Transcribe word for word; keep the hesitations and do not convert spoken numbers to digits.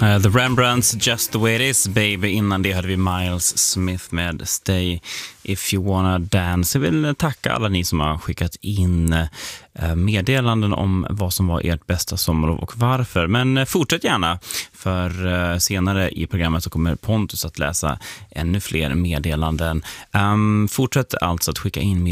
Uh, The Rembrandts, Just the way it is, baby. Innan det hade vi Miles Smith med Stay if you wanna dance. Jag vill tacka alla ni som har skickat in uh, meddelanden om vad som var ert bästa sommarlov och varför. Men uh, fortsätt gärna, för uh, senare i programmet så kommer Pontus att läsa ännu fler meddelanden. Um, fortsätt alltså att skicka in